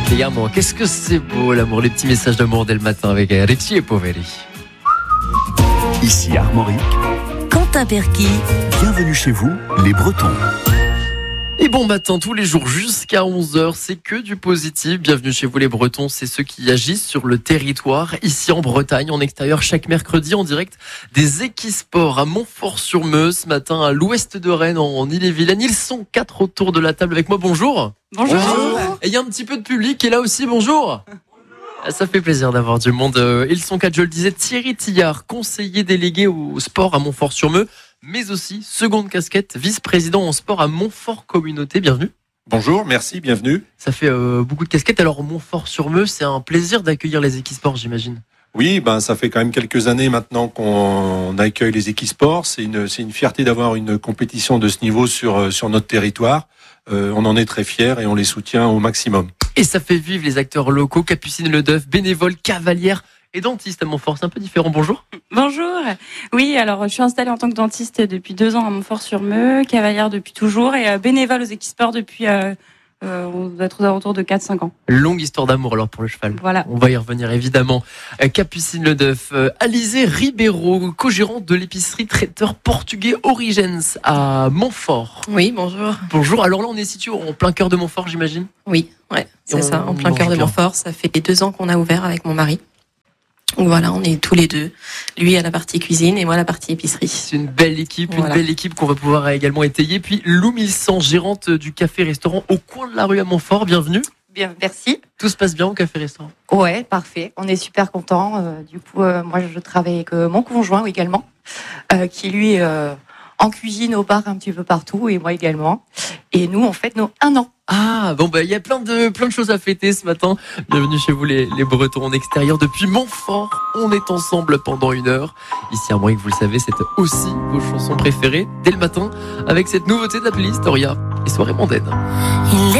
te llamo. Qu'est-ce que c'est beau l'amour, les petits messages d'amour dès le matin avec Richie et Poveri. Ici Armorique, Quentin Perky. bienvenue chez vous, les Bretons. Et bon matin tous les jours jusqu'à 11h, c'est que du positif. Bienvenue chez vous les Bretons, c'est ceux qui agissent sur le territoire, ici en Bretagne, en extérieur, chaque mercredi en direct des Equisports à Montfort-sur-Meuse, ce matin à l'ouest de Rennes, en Ille-et-Vilaine. Ils sont 4 autour de la table avec moi, bonjour. Bonjour. Et il y a un petit peu de public qui est là aussi, bonjour. Ça fait plaisir d'avoir du monde. Ils sont 4, je le disais, Thierry Tillard, conseiller délégué au sport à Montfort-sur-Meuse, mais aussi seconde casquette, vice-président en sport à Montfort Communauté. Bienvenue. Bonjour, merci, bienvenue. Ça fait beaucoup de casquettes. Alors Montfort-sur-Meuse, c'est un plaisir d'accueillir les Equisports, j'imagine. Oui, ça fait quand même quelques années maintenant qu'on accueille les Equisports. C'est une fierté d'avoir une compétition de ce niveau sur notre territoire. On en est très fiers et on les soutient au maximum. Et ça fait vivre les acteurs locaux, Capucine Ledeuf, bénévole, cavalière et dentiste à Montfort. C'est un peu différent, bonjour. Bonjour. Oui, alors je suis installée en tant que dentiste depuis 2 ans à Montfort-sur-Meuse, cavalière depuis toujours et bénévole aux Equisports depuis on doit être aux alentours de 4-5 ans. Longue histoire d'amour alors pour le cheval. Voilà. On va y revenir évidemment. Capucine Ledeuf, Alizé Ribeiro, co-gérante de l'épicerie traiteur portugais Origins à Montfort. Oui, bonjour. Bonjour, alors là on est situé en plein cœur de Montfort, j'imagine. Oui, ouais, c'est Et ça, en on plein mange cœur de bien. Montfort. Ça fait 2 ans qu'on a ouvert avec mon mari. Donc voilà, on est tous les deux. Lui à la partie cuisine et moi à la partie épicerie. C'est une belle équipe, Voilà. une belle équipe qu'on va pouvoir également étayer. Puis Lou Milsan, gérante du café-restaurant au coin de la rue à Montfort, bienvenue. Bien, merci. Tout se passe bien au café-restaurant? Ouais, parfait. On est super contents. Du coup, moi, je travaille avec mon conjoint également, qui lui en cuisine au bar un petit peu partout, et moi également. Et nous, on fête nos 1 an. Ah, bon, il y a plein de choses à fêter ce matin. Bienvenue chez vous, les Bretons en extérieur. Depuis Montfort, on est ensemble pendant 1 heure. Ici à Armorique, vous le savez, c'est aussi vos chansons préférées dès le matin avec cette nouveauté de la playlist Oria et Soirée mondaine. Il